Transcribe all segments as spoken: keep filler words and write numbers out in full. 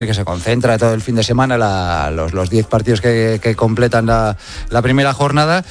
que se concentra todo el fin de semana, la, los, los diez partidos que, que completan la, la primera jornada.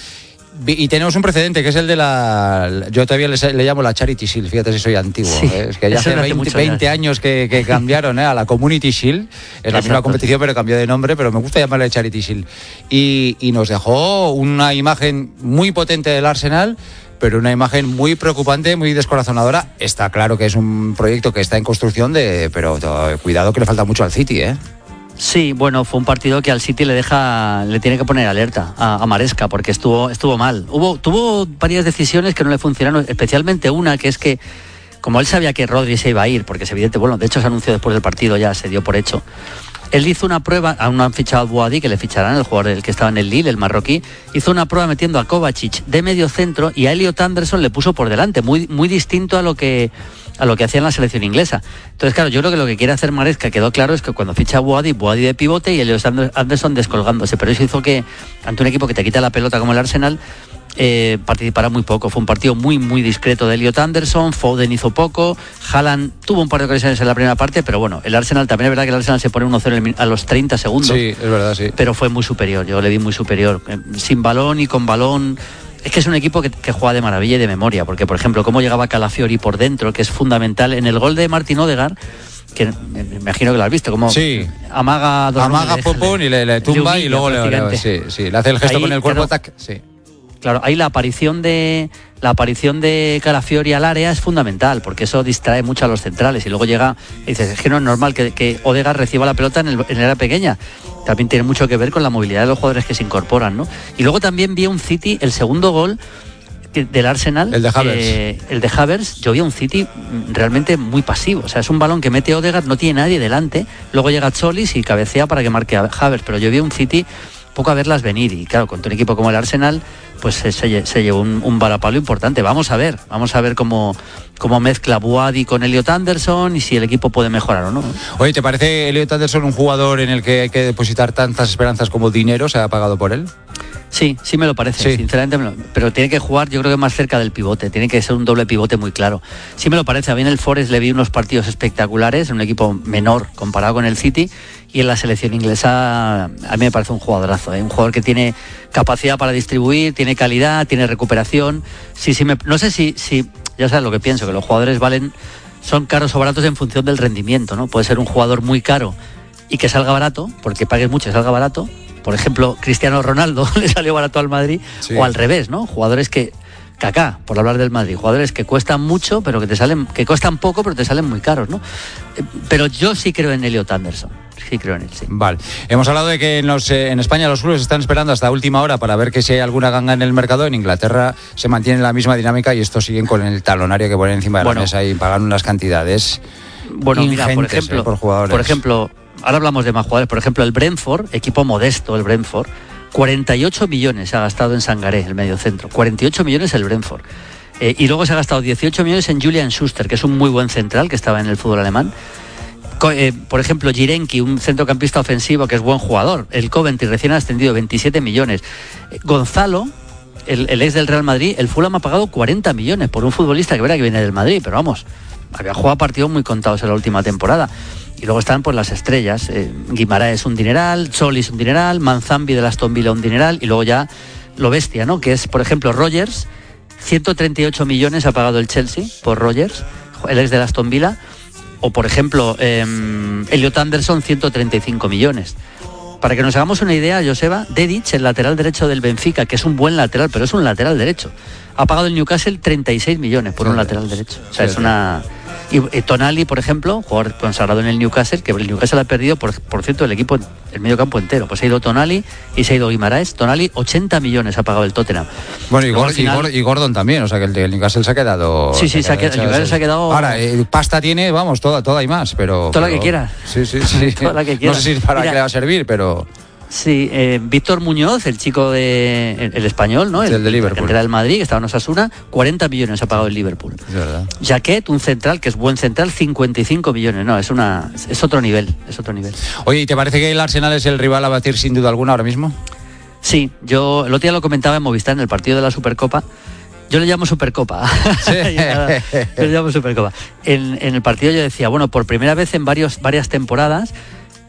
Y tenemos un precedente, que es el de la... Yo todavía le, le llamo la Charity Shield, fíjate si soy antiguo. Sí, ¿eh? Es que ya hace veinte, veinte años que, que cambiaron ¿eh? a la Community Shield. Es la Exacto. misma competición, pero cambió de nombre, pero me gusta llamarle Charity Shield. Y, y nos dejó una imagen muy potente del Arsenal, pero una imagen muy preocupante, muy descorazonadora. Está claro que es un proyecto que está en construcción, de, pero cuidado que le falta mucho al City, ¿eh? Sí, bueno, fue un partido que al City le deja, le tiene que poner alerta a, a Maresca, porque estuvo, estuvo mal. Hubo, tuvo varias decisiones que no le funcionaron, especialmente una que es que, como él sabía que Rodri se iba a ir, porque es evidente, bueno, de hecho se anunció después del partido, ya se dio por hecho. Él hizo una prueba, aún no han fichado a Bouhaddi, que le ficharán, el jugador el que estaba en el Lille, el marroquí, hizo una prueba metiendo a Kovacic de medio centro y a Elliot Anderson le puso por delante, muy, muy distinto a lo que a lo que hacía en la selección inglesa. Entonces, claro, yo creo que lo que quiere hacer Maresca, quedó claro, es que cuando ficha a Bouhaddi, Bouhaddi de pivote y Elliot Anderson descolgándose, pero eso hizo que, ante un equipo que te quita la pelota como el Arsenal, Eh, participara muy poco. Fue un partido muy muy discreto de Elliot Anderson. Foden hizo poco, Haaland tuvo un par de ocasiones en la primera parte, pero bueno, el Arsenal también es verdad que el Arsenal se pone uno cero a los treinta segundos. Sí, es verdad, sí. Pero fue muy superior, yo le vi muy superior, sin balón y con balón. Es que es un equipo que, que juega de maravilla y de memoria, porque por ejemplo cómo llegaba Calafiori por dentro, que es fundamental en el gol de Martin Odegaard, que me imagino que lo has visto, como sí. amaga amaga Popón y le, le tumba le humilla, y luego le, le, sí, sí, le hace el gesto ahí, con el cuerpo, tac, sí. Claro, ahí la aparición de la aparición de Calafiori al área es fundamental, porque eso distrae mucho a los centrales y luego llega y dices, es que no es normal que, que Odegaard reciba la pelota en el, en el área pequeña. También tiene mucho que ver con la movilidad de los jugadores que se incorporan, ¿no? Y luego también vi un City, el segundo gol del Arsenal, el de Havertz, eh, el de Havertz, yo vi un City realmente muy pasivo, o sea, es un balón que mete Odegaard, no tiene nadie delante, luego llega Cholis y cabecea para que marque a Havertz, pero yo vi un City poco a verlas venir y claro, contra un equipo como el Arsenal pues se, se, se llevó un, un varapalo importante. Vamos a ver, vamos a ver cómo, cómo mezcla Bouhaddi con Elliot Anderson y si el equipo puede mejorar o no. Oye, ¿te parece Elliot Anderson un jugador en el que hay que depositar tantas esperanzas como dinero se ha pagado por él? Sí, sí me lo parece, sí. Sinceramente, me lo, pero tiene que jugar yo creo que más cerca del pivote, tiene que ser un doble pivote muy claro. Sí me lo parece, a mí en el Forest le vi unos partidos espectaculares, en un equipo menor comparado con el City, y en la selección inglesa a mí me parece un jugadorazo, ¿eh? Un jugador que tiene capacidad para distribuir, tiene calidad, tiene recuperación. Sí, sí, me, no sé si, si, ya sabes lo que pienso, que los jugadores valen, son caros o baratos en función del rendimiento, ¿no? Puede ser un jugador muy caro y que salga barato, porque pagues mucho y salga barato. Por ejemplo, Cristiano Ronaldo le salió barato al Madrid, sí. O al revés, ¿no? Jugadores que, Kaká, por hablar del Madrid, jugadores que cuestan mucho, pero que te salen, que cuestan poco, pero te salen muy caros, ¿no? Pero yo sí creo en Elliot Anderson, sí creo en él, sí. Vale, hemos hablado de que en, los, eh, en España los clubes están esperando hasta última hora para ver que si hay alguna ganga en el mercado. En Inglaterra se mantiene la misma dinámica y estos siguen con el talonario que ponen encima de bueno, la mesa y pagan unas cantidades bueno, mira, por ejemplo, eh, por jugadores. Por ejemplo, ahora hablamos de más jugadores, por ejemplo, el Brentford, equipo modesto, el Brentford, cuarenta y ocho millones ha gastado en Sangaré, el mediocentro, cuarenta y ocho millones el Brentford. Eh, y luego se ha gastado dieciocho millones en Julian Schuster, que es un muy buen central que estaba en el fútbol alemán. Co- eh, por ejemplo, Jirenki, un centrocampista ofensivo que es buen jugador. El Coventry recién ascendido, veintisiete millones. Eh, Gonzalo, el, el ex del Real Madrid, el Fulham ha pagado cuarenta millones por un futbolista que verá que viene del Madrid, pero vamos, había jugado partidos muy contados en la última temporada. Y luego están pues las estrellas, eh, Guimaraes un dineral, Cholis un dineral, Manzambi de Aston Villa un dineral, y luego ya lo bestia, ¿no? Que es, por ejemplo, Rodgers, ciento treinta y ocho millones ha pagado el Chelsea por Rodgers, el ex de Aston Villa, o por ejemplo, eh, Elliot Anderson, ciento treinta y cinco millones. Para que nos hagamos una idea, Joseba, Dedic, el lateral derecho del Benfica, que es un buen lateral, pero es un lateral derecho, ha pagado el Newcastle treinta y seis millones por un lateral derecho. O sea, es una... Y, y Tonali, por ejemplo, jugador consagrado en el Newcastle, que el Newcastle ha perdido, por, por cierto, el equipo, el medio campo entero. Pues ha ido Tonali y se ha ido Guimaraes. Tonali, ochenta millones ha pagado el Tottenham. Bueno, y, Gordon, final... y, Gordon, y Gordon también, o sea que el, el Newcastle se ha quedado... Sí, sí, se ha quedado, el Newcastle se ha quedado... Ahora, eh, pasta tiene, vamos, toda, toda y más, pero... Toda pero... la que quiera. Sí, sí, sí. Toda la que quiera. No sé si para Mira, qué le va a servir, pero... Sí, eh, Víctor Muñoz, el chico de el, el español, ¿no? El, el de Liverpool. El del Madrid, que estaba en Osasuna, cuarenta millones ha pagado el Liverpool. Es verdad. Jaquet, un central, que es buen central, cincuenta y cinco millones. No, es una es otro nivel, es otro nivel. Oye, ¿y te parece que el Arsenal es el rival a batir sin duda alguna ahora mismo? Sí, yo el otro día lo comentaba en Movistar, en el partido de la Supercopa. Yo le llamo Supercopa. Sí. yo le llamo Supercopa. En, en el partido yo decía, bueno, por primera vez en varios, varias temporadas